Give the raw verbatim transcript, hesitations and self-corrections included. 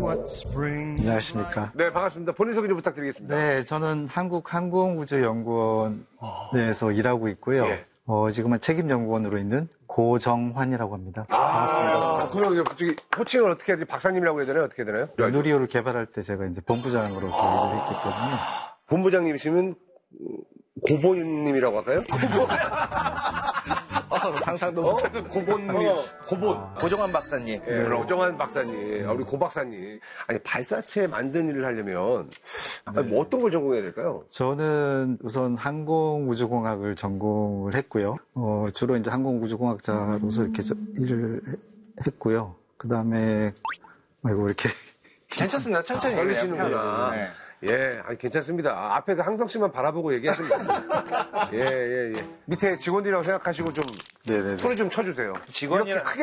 안녕하십니까. 네, 반갑습니다. 본인 소개 좀 부탁드리겠습니다. 네, 저는 한국항공우주연구원에서 일하고 있고요. 예. 어, 지금은 책임연구원으로 있는 고정환이라고 합니다. 반갑습니다. 아, 그러면 갑자기 호칭을 어떻게 해야 되지? 박사님이라고 해야 되나요? 어떻게 해야 되나요? 누리호를 개발할 때 제가 이제 본부장으로서 아. 일을 했기 때문에. 본부장님이시면 고본님이라고 할까요? 어, 상상도 어? 못하는 고본님, 고본. 아. 고정환 박사님. 예, 고정환 박사님, 아, 우리 고 박사님. 아니, 발사체 만드는 일을 하려면, 아니, 뭐 어떤 걸 전공해야 될까요? 저는 우선 항공우주공학을 전공을 했고요. 어, 주로 이제 항공우주공학자로서 이렇게 저- 일을 해- 했고요. 그 다음에, 아이고, 이렇게. 괜찮습니다. 천천히 떨리시는구나. 네. 예, 아니, 괜찮습니다. 아, 앞에 그 항성 씨만 바라보고 얘기하시면 됩니다. 예, 예, 예. 밑에 직원들이라고 생각하시고 좀, 네네네. 손을 좀 쳐주세요. 직원이라- 이렇게 크게